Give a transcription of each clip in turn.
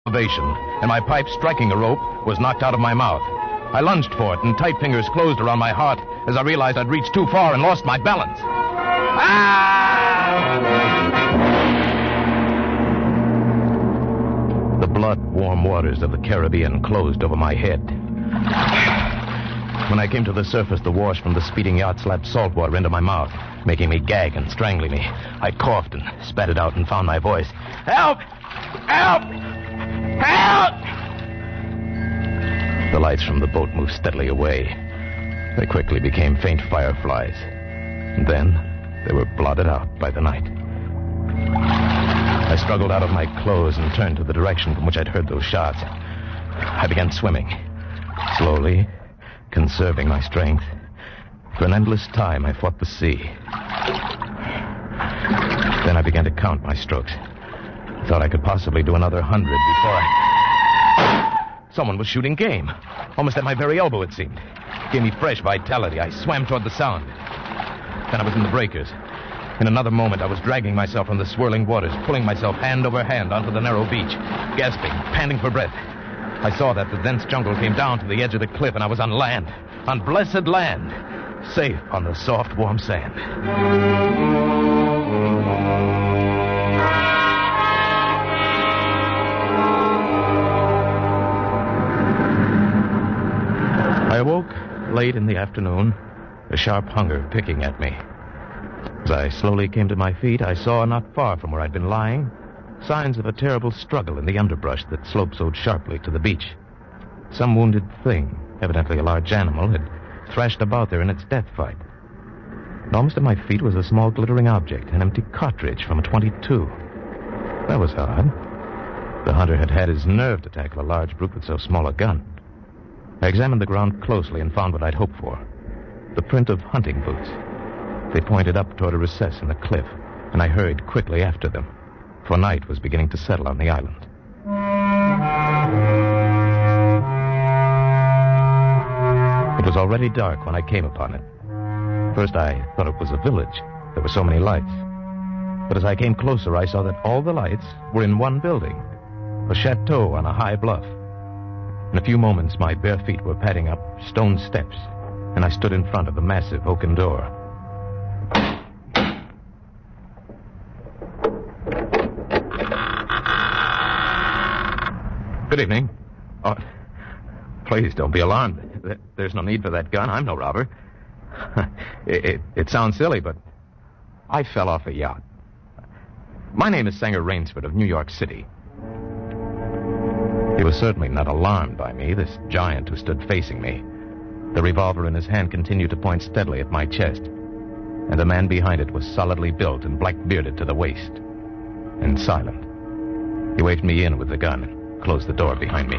elevation, and my pipe, striking a rope, was knocked out of my mouth. I lunged for it, and tight fingers closed around my heart as I realized I'd reached too far and lost my balance. The blood-warm waters of the Caribbean closed over my head. When I came to the surface, the wash from the speeding yacht slapped salt water into my mouth, making me gag and strangling me. I coughed and spat it out and found my voice. Help! Help! Help! The lights from the boat moved steadily away. They quickly became faint fireflies. And then they were blotted out by the night. I struggled out of my clothes and turned to the direction from which I'd heard those shots. I began swimming. Slowly, conserving my strength. For an endless time, I fought the sea. Then I began to count my strokes. I thought I could possibly do another 100 before Someone was shooting game. Almost at my very elbow, it seemed. It gave me fresh vitality. I swam toward the sound. Then I was in the breakers. In another moment, I was dragging myself from the swirling waters, pulling myself hand over hand onto the narrow beach, gasping, panting for breath. I saw that the dense jungle came down to the edge of the cliff, and I was on land, on blessed land, safe on the soft, warm sand. I awoke late in the afternoon, a sharp hunger picking at me. As I slowly came to my feet, I saw, not far from where I'd been lying, signs of a terrible struggle in the underbrush that sloped so sharply to the beach. Some wounded thing, evidently a large animal, had thrashed about there in its death fight. And almost at my feet was a small glittering object, an empty cartridge from a .22. That was odd. The hunter had had his nerve to tackle a large brute with so small a gun. I examined the ground closely and found what I'd hoped for. The print of hunting boots. They pointed up toward a recess in the cliff, and I hurried quickly after them, for night was beginning to settle on the island. It was already dark when I came upon it. First, I thought it was a village. There were so many lights. But as I came closer, I saw that all the lights were in one building, a chateau on a high bluff. In a few moments, my bare feet were padding up stone steps, and I stood in front of the massive oaken door. Good evening. Oh, please don't be alarmed. There's no need for that gun. I'm no robber. It sounds silly, but I fell off a yacht. My name is Sanger Rainsford of New York City. He was certainly not alarmed by me, this giant who stood facing me. The revolver in his hand continued to point steadily at my chest, and the man behind it was solidly built and black-bearded to the waist, and silent. He waved me in with the gun and closed the door behind me.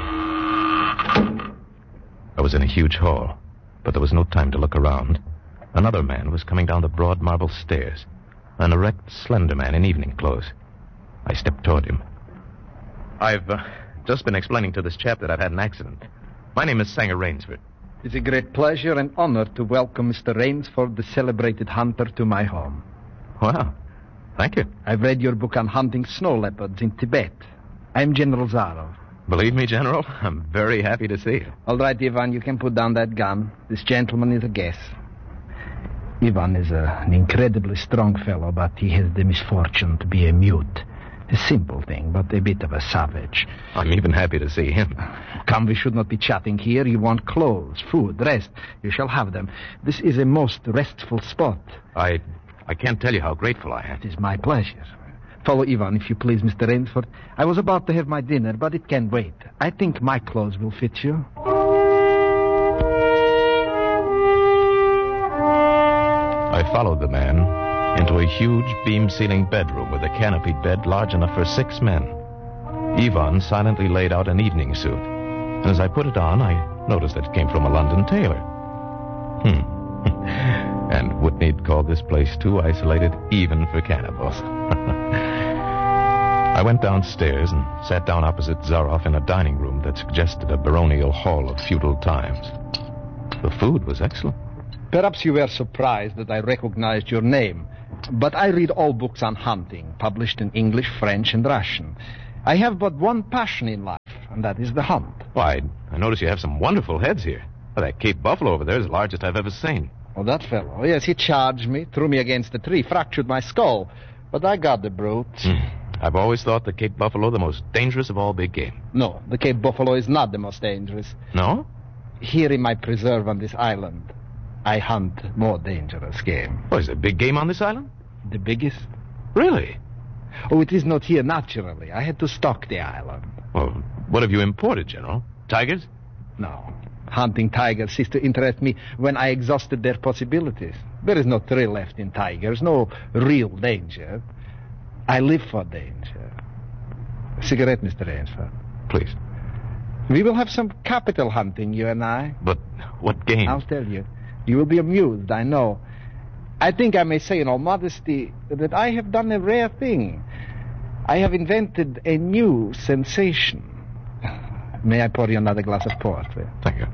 I was in a huge hall, but there was no time to look around. Another man was coming down the broad marble stairs, an erect, slender man in evening clothes. I stepped toward him. I've just been explaining to this chap that I've had an accident. My name is Sanger Rainsford. It's a great pleasure and honor to welcome Mr. Rainsford, the celebrated hunter, to my home. Well, thank you. I've read your book on hunting snow leopards in Tibet. I'm General Zarov. Believe me, General, I'm very happy to see you. All right, Ivan, you can put down that gun. This gentleman is a guest. Ivan is an incredibly strong fellow, but he has the misfortune to be a mute. A simple thing, but a bit of a savage. I'm even happy to see him. Come, we should not be chatting here. You want clothes, food, rest. You shall have them. This is a most restful spot. I can't tell you how grateful I am. It is my pleasure. Follow Ivan, if you please, Mr. Rainsford. I was about to have my dinner, but it can wait. I think my clothes will fit you. I followed the man into a huge beam-ceiling bedroom with a canopied bed large enough for 6 men. Ivan silently laid out an evening suit, and as I put it on, I noticed that it came from a London tailor. And Whitney'd called this place too isolated even for cannibals. I went downstairs and sat down opposite Zarov in a dining room that suggested a baronial hall of feudal times. The food was excellent. Perhaps you were surprised that I recognized your name, but I read all books on hunting, published in English, French, and Russian. I have but one passion in life, and that is the hunt. Why, I notice you have some wonderful heads here. Well, that Cape Buffalo over there is the largest I've ever seen. Oh, that fellow. Yes, he charged me, threw me against a tree, fractured my skull. But I got the brute. I've always thought the Cape Buffalo the most dangerous of all big game. No, the Cape Buffalo is not the most dangerous. No? Here in my preserve on this island, I hunt more dangerous game. Oh, is there big game on this island? The biggest? Really? Oh, it is not here naturally. I had to stock the island. Well, what have you imported, General? Tigers? No. Hunting tigers ceased to interest me when I exhausted their possibilities. There is no thrill left in tigers, no real danger. I live for danger. A cigarette, Mr. Rainsford. Please. We will have some capital hunting, you and I. But what game? I'll tell you. You will be amused, I know. I think I may say in all modesty that I have done a rare thing. I have invented a new sensation. May I pour you another glass of port? Thank you.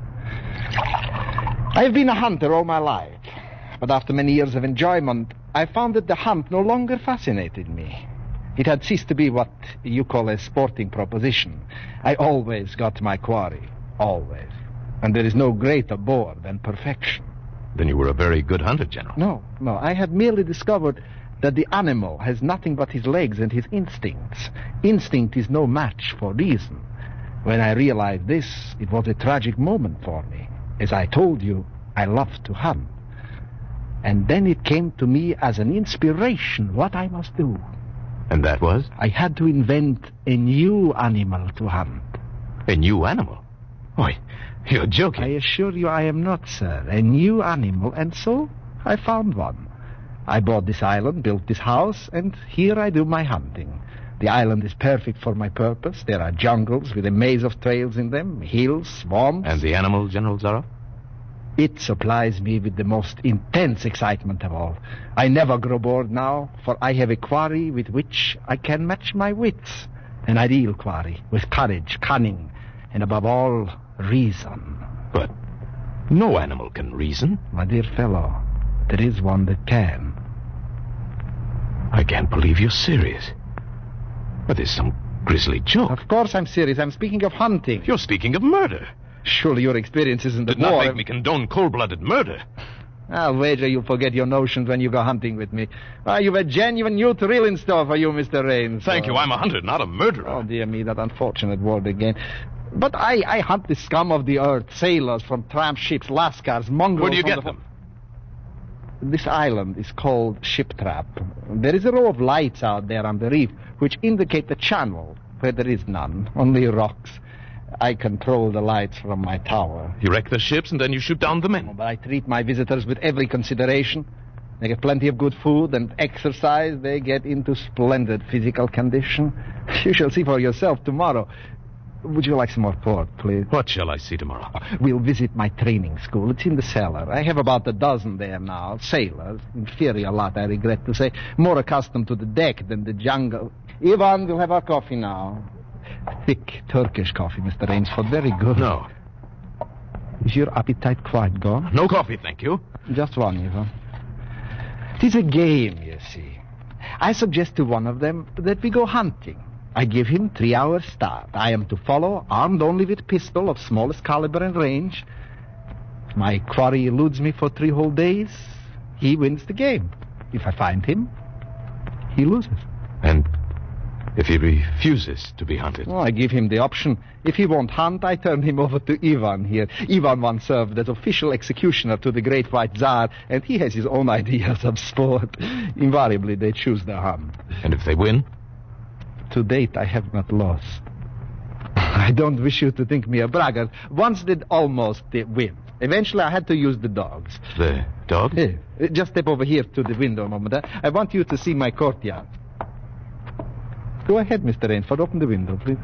I have been a hunter all my life. But after many years of enjoyment, I found that the hunt no longer fascinated me. It had ceased to be what you call a sporting proposition. I always got my quarry. Always. And there is no greater bore than perfection. Then you were a very good hunter, General. No. I had merely discovered that the animal has nothing but his legs and his instincts. Instinct is no match for reason. When I realized this, it was a tragic moment for me. As I told you, I love to hunt. And then it came to me as an inspiration what I must do. And that was? I had to invent a new animal to hunt. A new animal? Why, you're joking. I assure you I am not, sir. A new animal, and so I found one. I bought this island, built this house, and here I do my hunting. The island is perfect for my purpose. There are jungles with a maze of trails in them, hills, swamps. And the animal, General Zaroff? It supplies me with the most intense excitement of all. I never grow bored now, for I have a quarry with which I can match my wits. An ideal quarry, with courage, cunning, and above all, reason. But no animal can reason. My dear fellow, there is one that can. I can't believe you're serious. But there's some grisly joke. Of course I'm serious. I'm speaking of hunting. You're speaking of murder. Surely your experiences in the Did war... not make me condone cold-blooded murder. I'll wager you forget your notions when you go hunting with me. You've a genuine new thrill in store for you, Mr. Raines. Thank you. I'm a hunter, not a murderer. Oh, dear me, that unfortunate word again. But I hunt the scum of the earth, sailors from tramp ships, lascars, mongrels... Where do you get them? This island is called Ship Trap. There is a row of lights out there on the reef which indicate the channel where there is none, only rocks. I control the lights from my tower. You wreck the ships and then you shoot down the men. But I treat my visitors with every consideration. They get plenty of good food and exercise. They get into splendid physical condition. You shall see for yourself tomorrow. Would you like some more port, please? What shall I see tomorrow? We'll visit my training school. It's in the cellar. I have about a dozen there now. Sailors. Inferior lot, I regret to say. More accustomed to the deck than the jungle. Ivan, we'll have our coffee now. Thick Turkish coffee, Mr. Rainsford. Very good. No. Is your appetite quite gone? No coffee, thank you. Just one, Ivan. It is a game, you see. I suggest to one of them that we go hunting. I give him 3 hours start. I am to follow, armed only with pistol of smallest caliber and range. If my quarry eludes me for 3 whole days, he wins the game. If I find him, he loses. And if he refuses to be hunted? Oh, I give him the option. If he won't hunt, I turn him over to Ivan here. Ivan once served as official executioner to the Great White Tsar, and he has his own ideas of sport. Invariably, they choose the hunt. And if they win? To date, I have not lost. I don't wish you to think me a braggart. Once did almost win. Eventually, I had to use the dogs. The dogs? Here, just step over here to the window a moment. I want you to see my courtyard. Go ahead, Mr. Rainford. Open the window, please.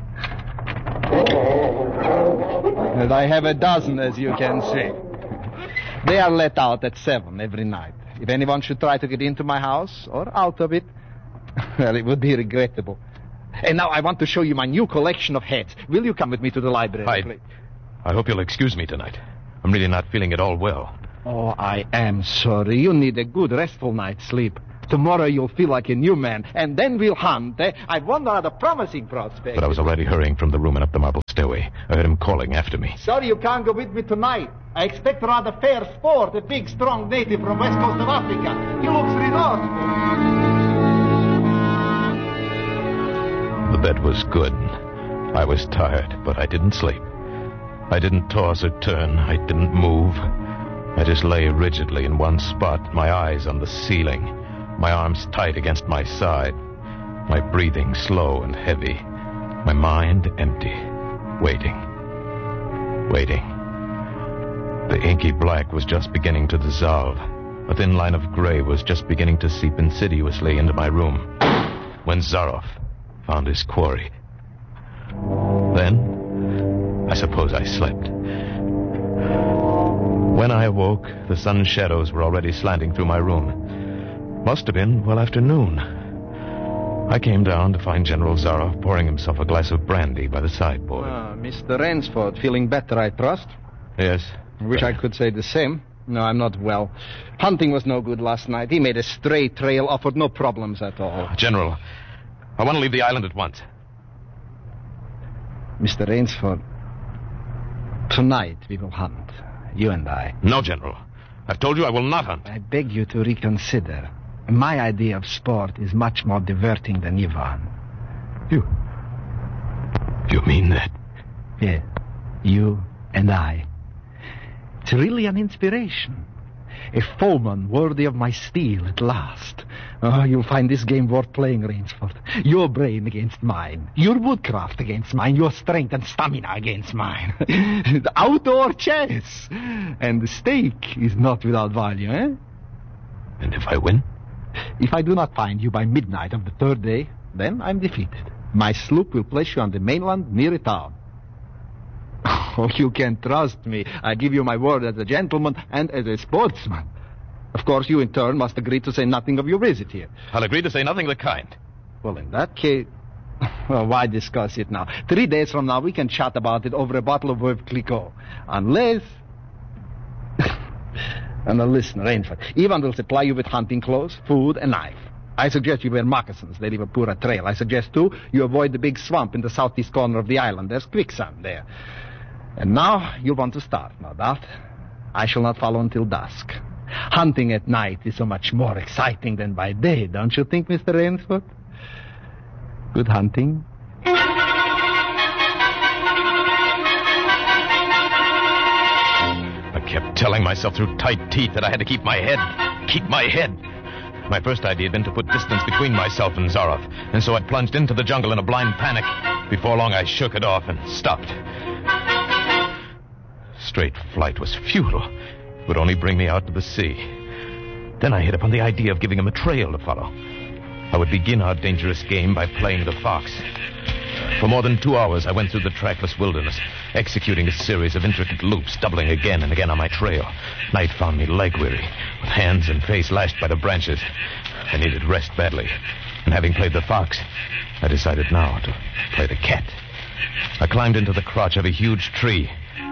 And I have a dozen, as you can see. They are let out at 7 every night. If anyone should try to get into my house or out of it, well, it would be regrettable. And now I want to show you my new collection of heads. Will you come with me to the library, please? I hope you'll excuse me tonight. I'm really not feeling at all well. Oh, I am sorry. You need a good, restful night's sleep. Tomorrow you'll feel like a new man, and then we'll hunt. I've one rather promising prospect. But I was already hurrying from the room and up the marble stairway. I heard him calling after me. Sorry you can't go with me tonight. I expect rather fair sport, a big, strong native from west coast of Africa. He looks resourceful. The bed was good. I was tired, but I didn't sleep. I didn't toss or turn. I didn't move. I just lay rigidly in one spot, my eyes on the ceiling, my arms tight against my side, my breathing slow and heavy, my mind empty, waiting. The inky black was just beginning to dissolve. A thin line of gray was just beginning to seep insidiously into my room when Zaroff found his quarry. Then, I suppose I slept. When I awoke, the sun's shadows were already slanting through my room. Must have been well after noon. I came down to find General Zaroff pouring himself a glass of brandy by the sideboard. Mr. Rainsford, feeling better, I trust? Yes. I wish I could say the same. No, I'm not well. Hunting was no good last night. He made a stray trail, offered no problems at all. General, I want to leave the island at once. Mr. Rainsford, tonight we will hunt. You and I. No, General. I've told you I will not hunt. I beg you to reconsider. My idea of sport is much more diverting than Ivan. You mean that? Yeah, you and I. It's really an inspiration. A foeman worthy of my steel at last. Oh, you'll find this game worth playing, Rainsford. Your brain against mine. Your woodcraft against mine. Your strength and stamina against mine. The outdoor chess. And the stake is not without value, eh? And if I win? If I do not find you by midnight of the third day, then I'm defeated. My sloop will place you on the mainland near a town. Oh, you can trust me. I give you my word as a gentleman and as a sportsman. Of course, you in turn must agree to say nothing of your visit here. I'll agree to say nothing of the kind. Well, in that case... Well, why discuss it now? 3 days from now, we can chat about it over a bottle of Veuve Clicquot. Unless... And now listen, Rainsford. Ivan will supply you with hunting clothes, food, and knife. I suggest you wear moccasins. They leave a poorer trail. I suggest, too, you avoid the big swamp in the southeast corner of the island. There's quicksand there. And now you want to start, no doubt. I shall not follow until dusk. Hunting at night is so much more exciting than by day, don't you think, Mr. Rainsford? Good hunting. I kept telling myself through tight teeth that I had to keep my head. Keep my head. My first idea had been to put distance between myself and Zaroff, and so I plunged into the jungle in a blind panic. Before long, I shook it off and stopped. Straight flight was futile. It would only bring me out to the sea. Then I hit upon the idea of giving him a trail to follow. I would begin our dangerous game by playing the fox. For more than 2 hours, I went through the trackless wilderness, executing a series of intricate loops, doubling again and again on my trail. Night found me leg-weary, with hands and face lashed by the branches. I needed rest badly, and having played the fox, I decided now to play the cat. I climbed into the crotch of a huge tree.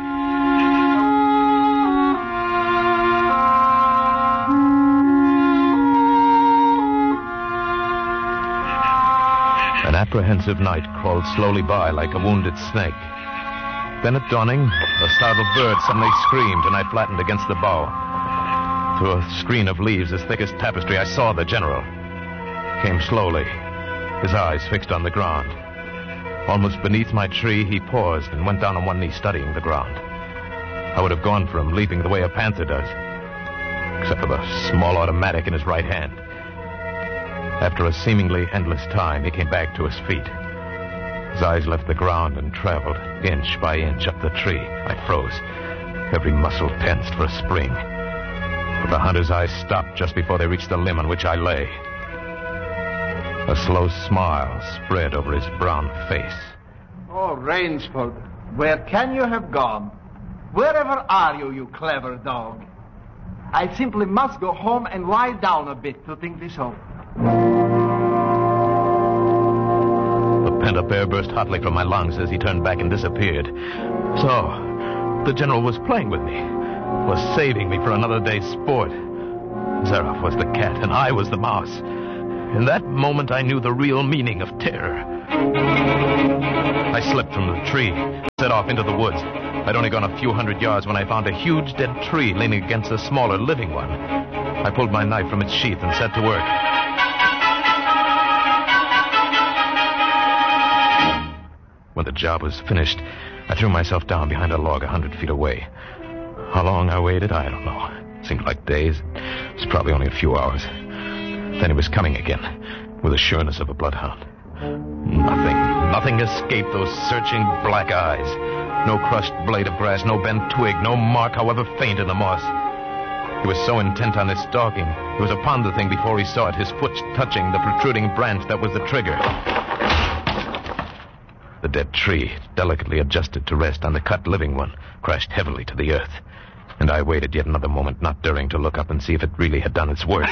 An apprehensive night crawled slowly by like a wounded snake. Then at dawning, a startled bird suddenly screamed, and I flattened against the bough. Through a screen of leaves as thick as tapestry, I saw the general. Came slowly, his eyes fixed on the ground. Almost beneath my tree, he paused and went down on one knee, studying the ground. I would have gone for him, leaping the way a panther does, except for the small automatic in his right hand. After a seemingly endless time, he came back to his feet. His eyes left the ground and traveled inch by inch up the tree. I froze, every muscle tensed for a spring. But the hunter's eyes stopped just before they reached the limb on which I lay. A slow smile spread over his brown face. Oh, Rainsford, where can you have gone? Wherever are you, you clever dog? I simply must go home and lie down a bit to think this over. The pent-up air burst hotly from my lungs as he turned back and disappeared. So, the general was playing with me, was saving me for another day's sport. Zaroff was the cat, and I was the mouse. In that moment, I knew the real meaning of terror. I slipped from the tree, set off into the woods. I'd only gone a few hundred yards when I found a huge dead tree leaning against a smaller living one. I pulled my knife from its sheath and set to work. When the job was finished, I threw myself down behind a log 100 feet away. How long I waited, I don't know. It seemed like days. It was probably only a few hours. Then he was coming again, with the sureness of a bloodhound. Nothing escaped those searching black eyes. No crushed blade of grass, no bent twig, no mark, however faint, in the moss. He was so intent on his stalking, he was upon the thing before he saw it, his foot touching the protruding branch that was the trigger. The dead tree, delicately adjusted to rest on the cut living one, crashed heavily to the earth. And I waited yet another moment, not daring to look up and see if it really had done its work.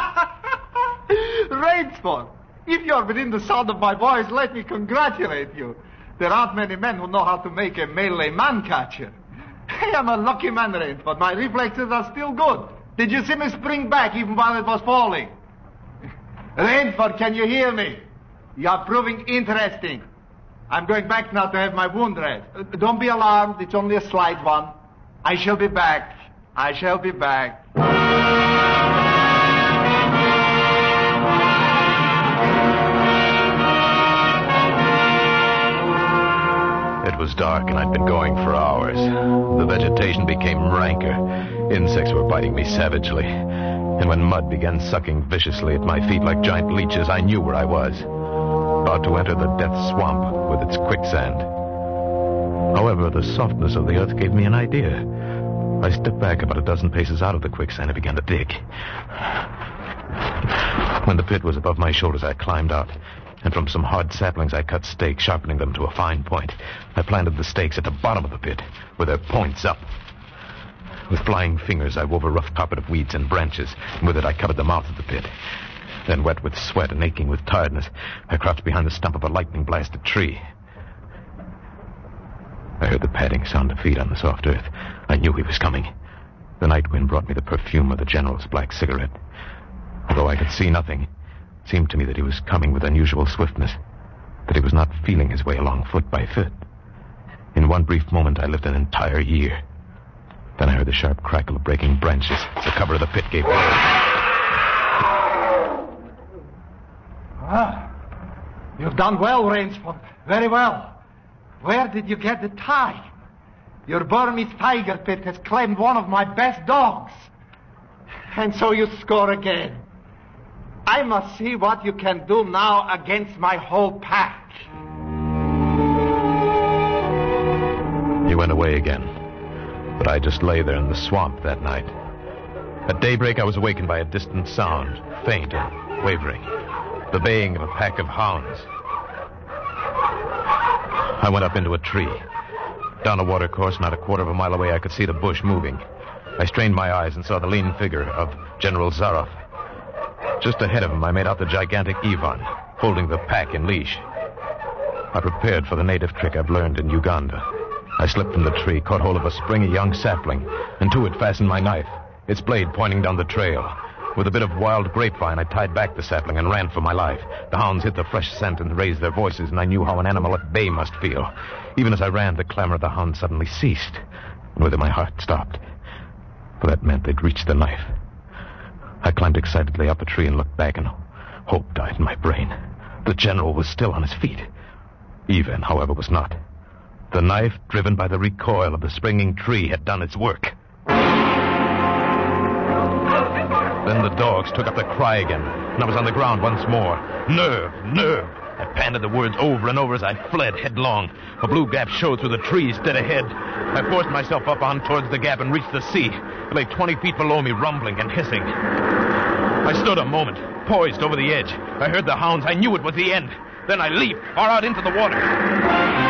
Rainsford, if you're within the sound of my voice, let me congratulate you. There aren't many men who know how to make a melee man-catcher. I am a lucky man, Rainsford. My reflexes are still good. Did you see me spring back even while it was falling? Rainsford, can you hear me? You are proving interesting. I'm going back now to have my wound dressed. Don't be alarmed. It's only a slight one. I shall be back. I shall be back. It was dark, and I'd been going for hours. The vegetation became ranker. Insects were biting me savagely. And when mud began sucking viciously at my feet like giant leeches, I knew where I was. About to enter the death swamp with its quicksand. However, the softness of the earth gave me an idea. I stepped back about a dozen paces out of the quicksand and began to dig. When the pit was above my shoulders, I climbed out. And from some hard saplings, I cut stakes, sharpening them to a fine point. I planted the stakes at the bottom of the pit, with their points up. With flying fingers, I wove a rough carpet of weeds and branches, and with it I covered the mouth of the pit. Then, wet with sweat and aching with tiredness, I crouched behind the stump of a lightning-blasted tree. I heard the padding sound of feet on the soft earth. I knew he was coming. The night wind brought me the perfume of the General's black cigarette. Although I could see nothing, it seemed to me that he was coming with unusual swiftness, that he was not feeling his way along foot by foot. In one brief moment, I lived an entire year. Then I heard the sharp crackle of breaking branches. The cover of the pit gave way. You've done well, Rainsford. Very well. Where did you get the time? Your Burmese tiger pit has claimed one of my best dogs. And so you score again. I must see what you can do now against my whole pack. He went away again. But I just lay there in the swamp that night. At daybreak, I was awakened by a distant sound, faint and wavering. The baying of a pack of hounds. I went up into a tree. Down a watercourse, not a quarter of a mile away, I could see the bush moving. I strained my eyes and saw the lean figure of General Zaroff. Just ahead of him, I made out the gigantic Ivan, holding the pack in leash. I prepared for the native trick I've learned in Uganda. I slipped from the tree, caught hold of a springy young sapling, and to it fastened my knife, its blade pointing down the trail. With a bit of wild grapevine, I tied back the sapling and ran for my life. The hounds hit the fresh scent and raised their voices, and I knew how an animal at bay must feel. Even as I ran, the clamor of the hounds suddenly ceased, and with it my heart stopped. For that meant they'd reached the knife. I climbed excitedly up the tree and looked back, and hope died in my brain. The general was still on his feet. Ivan, however, was not. The knife, driven by the recoil of the springing tree, had done its work. Then the dogs took up the cry again, and I was on the ground once more. Nerve, nerve. I panted the words over and over as I fled headlong. A blue gap showed through the trees dead ahead. I forced myself up on towards the gap and reached the sea. It lay 20 feet below me, rumbling and hissing. I stood a moment, poised over the edge. I heard the hounds. I knew it was the end. Then I leaped far out into the water.